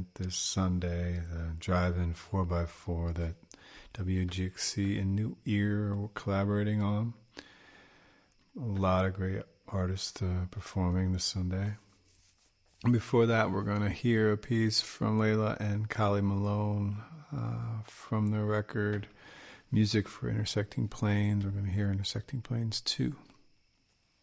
event this Sunday, the Drive-In 4x4 that WGXC and New Ear were collaborating on. A lot of great artists performing this Sunday. And before that, we're going to hear a piece from Layla and Kali Malone from the record Music for Intersecting Planes. We're going to hear Intersecting Planes 2.